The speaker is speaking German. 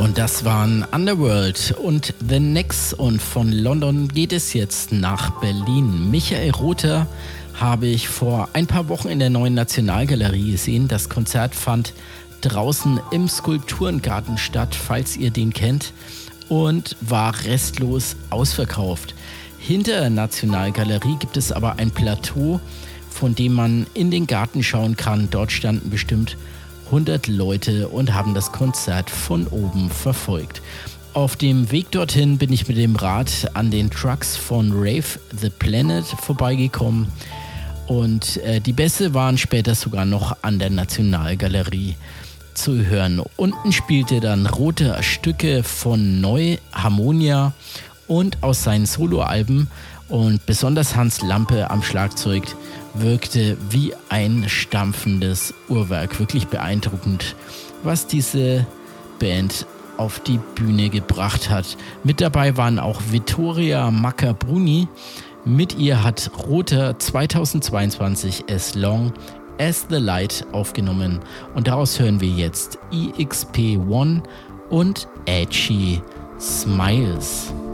Und das waren Underworld und The Next, und von London geht es jetzt nach Berlin. Michael Rother habe ich vor ein paar Wochen in der Neuen Nationalgalerie gesehen. Das Konzert fand draußen im Skulpturengarten statt, falls ihr den kennt, und war restlos ausverkauft. Hinter der Nationalgalerie gibt es aber ein Plateau, von dem man in den Garten schauen kann. Dort standen bestimmt 100 Leute und haben das Konzert von oben verfolgt. Auf dem Weg dorthin bin ich mit dem Rad an den Trucks von Rave the Planet vorbeigekommen, und die Bässe waren später sogar noch an der Nationalgalerie zu hören. Unten spielte dann Rother Stücke von Neu, Harmonia und aus seinen Soloalben, und besonders Hans Lampe am Schlagzeug wirkte wie ein stampfendes Uhrwerk. Wirklich beeindruckend, was diese Band auf die Bühne gebracht hat. Mit dabei waren auch Vittoria Maccabruni. Mit ihr hat Rother 2022 As Long as the Light aufgenommen, und daraus hören wir jetzt EXP1 und Edgy Smiles.